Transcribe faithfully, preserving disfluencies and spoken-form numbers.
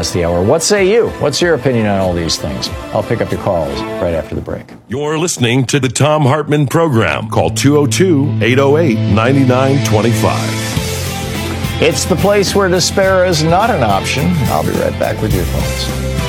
The hour. What say you? What's your opinion on all these things? I'll pick up your calls right after the break. You're listening to the Thom Hartmann Program. Call two oh two, eight oh eight, nine nine two five. It's the place where despair is not an option. I'll be right back with your thoughts.